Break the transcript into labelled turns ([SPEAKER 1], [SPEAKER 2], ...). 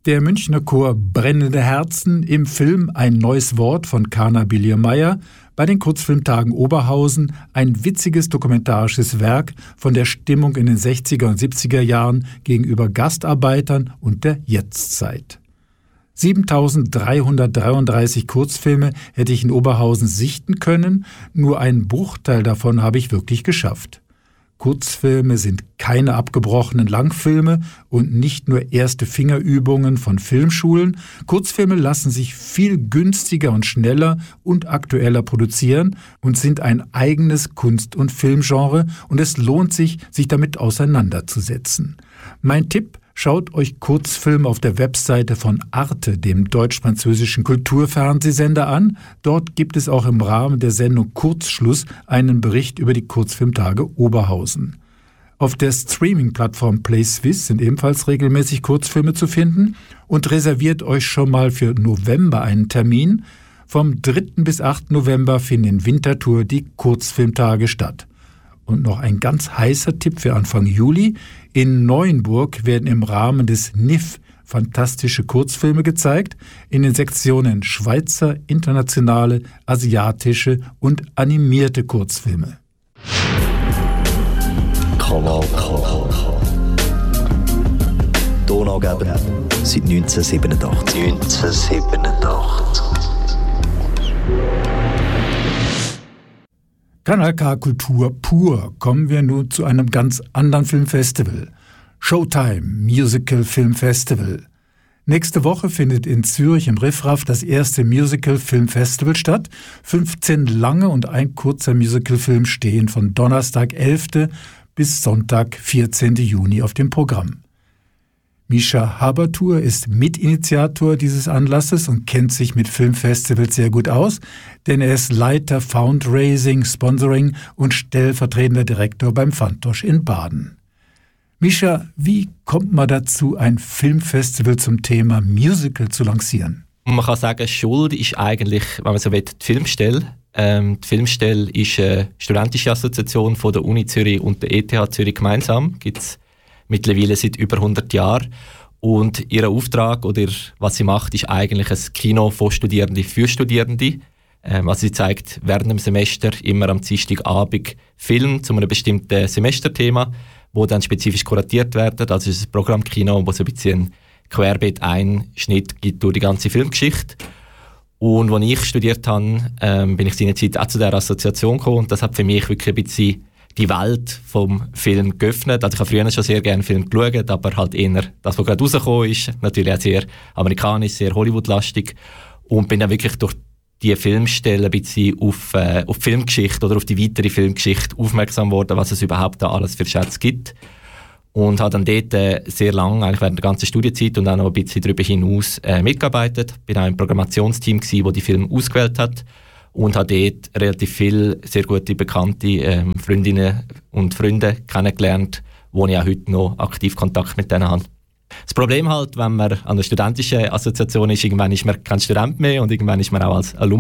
[SPEAKER 1] Der Münchner Chor Brennende Herzen im Film Ein neues Wort von Kana Billiermeier, bei den Kurzfilmtagen Oberhausen ein witziges dokumentarisches Werk von der Stimmung in den 60er und 70er Jahren gegenüber Gastarbeitern und der Jetztzeit. 7.333 Kurzfilme hätte ich in Oberhausen sichten können, nur einen Bruchteil davon habe ich wirklich geschafft. Kurzfilme sind keine abgebrochenen Langfilme und nicht nur erste Fingerübungen von Filmschulen. Kurzfilme lassen sich viel günstiger und schneller und aktueller produzieren und sind ein eigenes Kunst- und Filmgenre und es lohnt sich, sich damit auseinanderzusetzen. Mein Tipp: Schaut euch Kurzfilme auf der Webseite von Arte, dem deutsch-französischen Kulturfernsehsender, an. Dort gibt es auch im Rahmen der Sendung Kurzschluss einen Bericht über die Kurzfilmtage Oberhausen. Auf der Streaming-Plattform PlaySwiss sind ebenfalls regelmäßig Kurzfilme zu finden und reserviert euch schon mal für November einen Termin. Vom 3. bis 8. November finden in Winterthur die Kurzfilmtage statt. Und noch ein ganz heißer Tipp für Anfang Juli: In Neuenburg werden im Rahmen des NIF fantastische Kurzfilme gezeigt, in den Sektionen Schweizer, internationale, asiatische und animierte Kurzfilme.
[SPEAKER 2] Kanal K. Donaugeber seit 1987.
[SPEAKER 1] Kanal K Kultur pur. Kommen wir nun zu einem ganz anderen Filmfestival. Showtime Musical Film Festival. Nächste Woche findet in Zürich im Riffraff das erste Musical Film Festival statt. 15 lange und ein kurzer Musicalfilm stehen von Donnerstag 11. bis Sonntag 14. Juni auf dem Programm. Mischa Habertur ist Mitinitiator dieses Anlasses und kennt sich mit Filmfestivals sehr gut aus, denn er ist Leiter Fundraising, Sponsoring und stellvertretender Direktor beim Fantosch in Baden. Mischa, wie kommt man dazu, ein Filmfestival zum Thema Musical zu lancieren?
[SPEAKER 3] Man kann sagen, Schuld ist eigentlich, wenn man so will, die Filmstelle. Die Filmstelle ist eine studentische Assoziation von der Uni Zürich und der ETH Zürich gemeinsam. Gibt's mittlerweile seit über 100 Jahren. Und ihr Auftrag oder was sie macht, ist eigentlich ein Kino von Studierenden für Studierende. Also sie zeigt während dem Semester immer am Dienstagabend Film zu einem bestimmten Semesterthema, wo dann spezifisch kuratiert werden. Also es ist ein Programmkino, wo so ein bisschen Querbeet-Einschnitt gibt durch die ganze Filmgeschichte. Und als ich studiert habe, bin ich seinerzeit auch zu dieser Assoziation gekommen und das hat für mich wirklich ein bisschen die Welt vom Film geöffnet. Also ich habe früher schon sehr gerne Film geschaut, aber halt eher das, was gerade rausgekommen ist, natürlich auch sehr amerikanisch, sehr Hollywood-lastig und bin dann wirklich durch die Filmstelle ein bisschen auf die Filmgeschichte oder auf die weitere Filmgeschichte aufmerksam geworden, was es überhaupt da alles für Schätze gibt. Und habe dann dort sehr lange, eigentlich während der ganzen Studienzeit und auch noch ein bisschen darüber hinaus mitgearbeitet. Bin auch im Programmationsteam gewesen, das die Filme ausgewählt hat. Und habe dort relativ viele sehr gute, bekannte Freundinnen und Freunde kennengelernt, wo ich auch heute noch aktiv Kontakt mit denen habe. Das Problem halt, wenn man an der studentischen Assoziation ist, irgendwann ist man kein Student mehr und irgendwann ist man auch als Alumni